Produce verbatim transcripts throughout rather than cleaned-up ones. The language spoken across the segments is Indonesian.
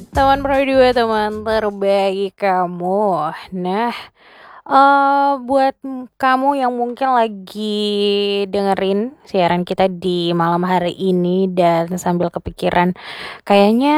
Teman Pro dua, teman terbaik kamu. Nah, eh buat kamu yang mungkin lagi dengerin siaran kita di malam hari ini dan sambil kepikiran, kayaknya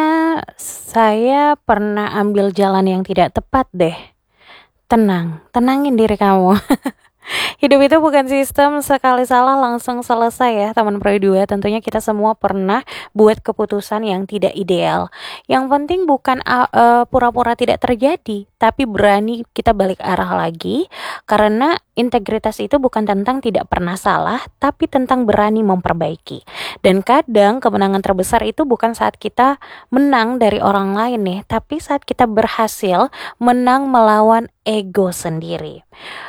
saya pernah ambil jalan yang tidak tepat deh. Tenang, tenangin diri kamu. Hidup itu bukan sistem sekali salah langsung selesai ya teman Pro dua. Tentunya kita semua pernah buat keputusan yang tidak ideal. Yang penting bukan uh, uh, pura-pura tidak terjadi, tapi berani kita balik arah lagi. Karena integritas itu bukan tentang tidak pernah salah, tapi tentang berani memperbaiki. Dan kadang kemenangan terbesar itu bukan saat kita menang dari orang lain nih, tapi saat kita berhasil menang melawan ego sendiri.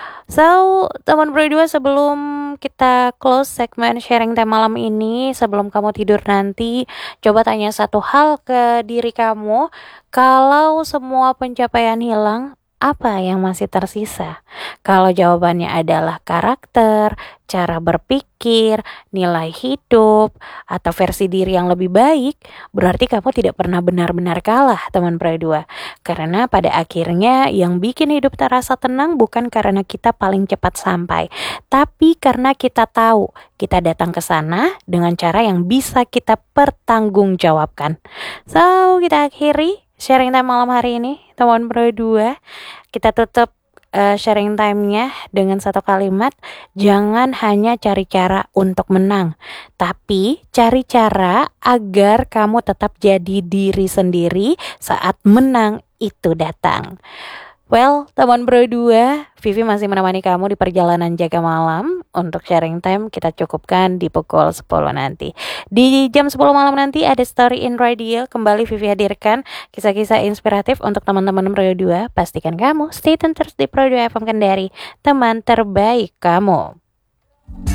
So, teman Pro dua, sebelum kita close segmen sharing time malam ini, sebelum kamu tidur nanti, coba tanya satu hal ke diri kamu. Kalau semua pencapaian hilang, apa yang masih tersisa? Kalau jawabannya adalah karakter, cara berpikir, nilai hidup, atau versi diri yang lebih baik, berarti kamu tidak pernah benar-benar kalah, teman Pro dua. Karena pada akhirnya yang bikin hidup terasa tenang bukan karena kita paling cepat sampai, tapi karena kita tahu kita datang ke sana dengan cara yang bisa kita pertanggungjawabkan. So, kita akhiri sharing time malam hari ini, teman Pro dua. Kita tutup uh, sharing time-nya dengan satu kalimat, jangan hanya cari cara untuk menang, tapi cari cara agar kamu tetap jadi diri sendiri saat menang itu datang. Well, teman Pro dua, Vivi masih menemani kamu di perjalanan jaga malam. Untuk sharing time kita cukupkan di pukul sepuluh nanti. Di jam sepuluh malam nanti ada Story in Radio. Kembali Vivi hadirkan kisah-kisah inspiratif untuk teman-teman Pro dua. Pastikan kamu stay tune terus di Pro dua F M Kendari, teman terbaik kamu.